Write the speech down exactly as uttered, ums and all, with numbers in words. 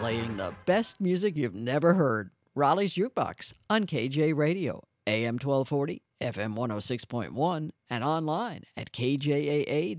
playing the best music you've never heard. Raleigh's Jukebox on K J Radio, A M twelve forty, F M one oh six point one, and online at K J A A